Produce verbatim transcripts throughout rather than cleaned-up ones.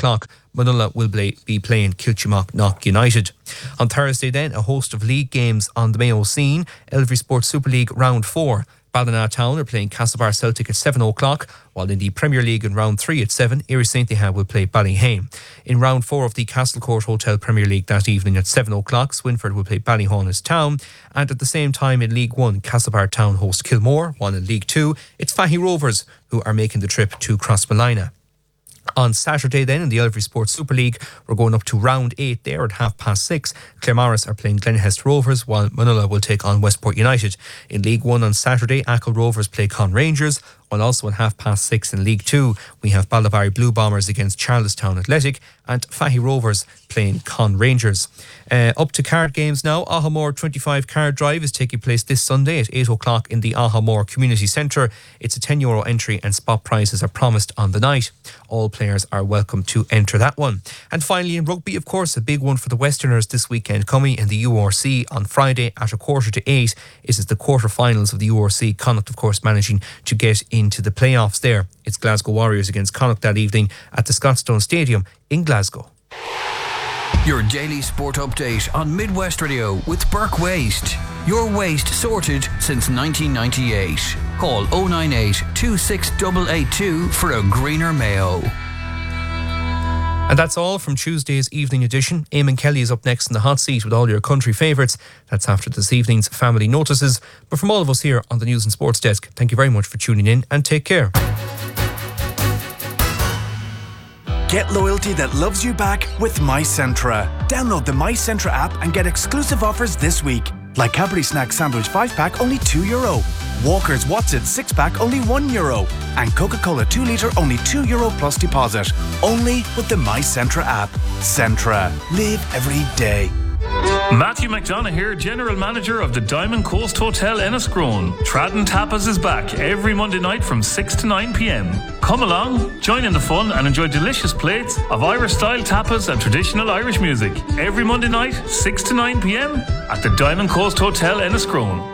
o'clock, Manila will be playing Kilchimock United. On Thursday then, a host of league games on the Mayo scene. Elvery Sports Super League Round four. Ballina Town are playing Castlebar Celtic at seven o'clock, while in the Premier League in Round three at seven, Erie Saint Dehan will play Ballyhane. In Round four of the Castlecourt Hotel Premier League that evening at seven o'clock, Swinford will play Ballyhaunis Town, and at the same time in League one, Castlebar Town host Kilmore, while in League two, it's Fahy Rovers who are making the trip to Crossmolina. On Saturday then in the Elvery Sports Super League, we're going up to round eight there at half past six. Claremorris are playing Glenhest Rovers, while Manila will take on Westport United. In League one on Saturday, Achill Rovers play Con Rangers, while also at half past six in League two, we have Ballabari Blue Bombers against Charlestown Athletic and Fahy Rovers playing Con Rangers. Uh, up to card games now. Ahamore twenty-five Card Drive is taking place this Sunday at eight o'clock in the Ahamore Community Centre. It's a ten euro entry and spot prizes are promised on the night. All players are welcome to enter that one. And finally in rugby, of course, a big one for the Westerners this weekend coming in the U R C on Friday at a quarter to eight. It is the quarter-finals of the U R C. Connacht, of course, managing to get into the playoffs there. It's Glasgow Warriors against Connacht that evening at the Scottstone Stadium in Glasgow. Your daily sport update on Midwest Radio with Burke Waste. Your waste sorted since nineteen ninety-eight. Call oh nine eight, two six eight eight two for a greener Mayo. And that's all from Tuesday's evening edition. Eamon Kelly is up next in the hot seat with all your country favourites. That's after this evening's family notices. But from all of us here on the News and Sports Desk, thank you very much for tuning in and take care. Get loyalty that loves you back with MyCentra. Download the MyCentra app and get exclusive offers this week. Like Cadbury Snack Sandwich five pack, only two euro. Walker's What's It six pack, only one euro. And Coca-Cola two litre, only two euro plus deposit. Only with the MyCentra app. Centra. Live every day. Matthew McDonough here, General Manager of the Diamond Coast Hotel Enniscrone. Tradden Tapas is back every Monday night from six to nine p.m. Come along, join in the fun and enjoy delicious plates of Irish-style tapas and traditional Irish music. Every Monday night, six to nine p.m. at the Diamond Coast Hotel Enniscrone.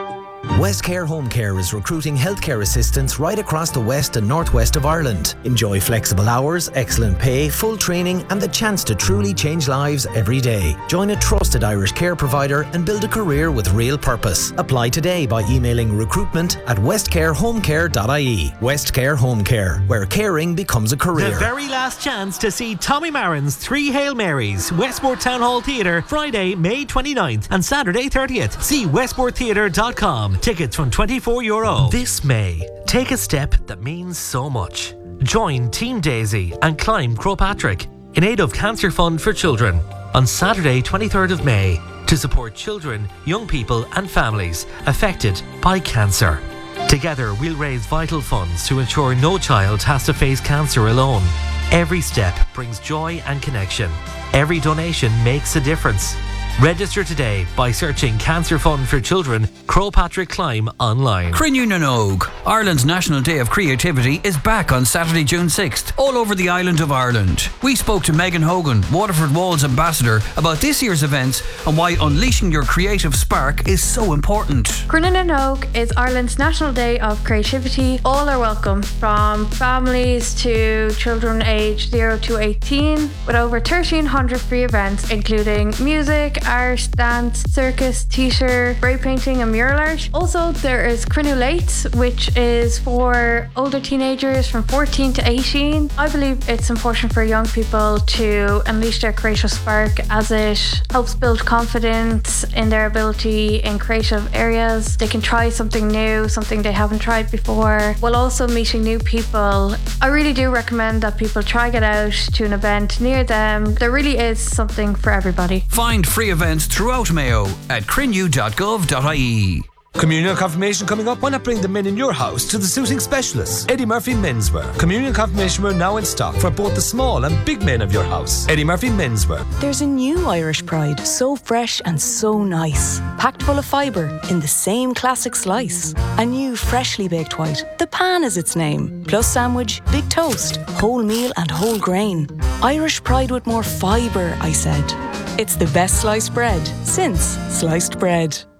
Westcare Home Care is recruiting healthcare assistants right across the west and northwest of Ireland. Enjoy flexible hours, excellent pay, full training and the chance to truly change lives every day. Join a trusted Irish care provider and build a career with real purpose. Apply today by emailing recruitment at westcarehomecare dot I E. Westcare Home Care, where caring becomes a career. The very last chance to see Tommy Marin's Three Hail Marys, Westport Town Hall Theatre, Friday, May twenty-ninth and Saturday thirtieth. See westport theatre dot com. Tickets from twenty-four euro. This May, take a step that means so much. Join Team Daisy and climb Croagh Patrick in aid of Cancer Fund for Children on Saturday twenty-third of May to support children, young people and families affected by cancer. Together we'll raise vital funds to ensure no child has to face cancer alone. Every step brings joy and connection. Every donation makes a difference. Register today by searching Cancer Fund for Children, Croagh Patrick Climb online. Crinnew na Nóg, Ireland's National Day of Creativity, is back on Saturday, June sixth, all over the island of Ireland. We spoke to Megan Hogan, Waterford Walls ambassador, about this year's events and why unleashing your creative spark is so important. Crinnew na Nóg is Ireland's National Day of Creativity. All are welcome, from families to children aged zero to eighteen, with over thirteen hundred free events including music, art, dance, circus, theatre, spray painting and mural art. Also, there is Crinnew Late, which is for older teenagers from fourteen to eighteen. I believe it's important for young people to unleash their creative spark, as it helps build confidence in their ability in creative areas. They can try something new, something they haven't tried before, while also meeting new people. I really do recommend that people try get out to an event near them. There really is something for everybody. Find free events throughout Mayo at crinnew dot gov dot I E. Communion confirmation coming up. Why not bring the men in your house to the suiting specialists, Eddie Murphy Menswear. Communion confirmation wear now in stock for both the small and big men of your house. Eddie Murphy Menswear. There's a new Irish Pride, so fresh and so nice, packed full of fibre in the same classic slice. A new freshly baked white, the pan is its name, plus sandwich, big toast, whole meal and whole grain. Irish Pride with more fibre, I said. It's the best sliced bread since sliced bread.